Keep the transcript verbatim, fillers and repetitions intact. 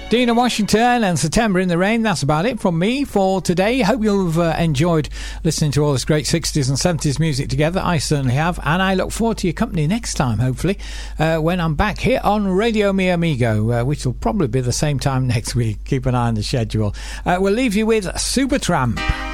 Dina Washington and September in the Rain. That's about it from me for today. Hope you've uh, enjoyed listening to all this great sixties and seventies music together. I certainly have, and I look forward to your company next time, hopefully, uh, when I'm back here on Radio Mi Amigo, uh, which will probably be the same time next week. Keep an eye on the schedule. Uh, we'll leave you with Supertramp.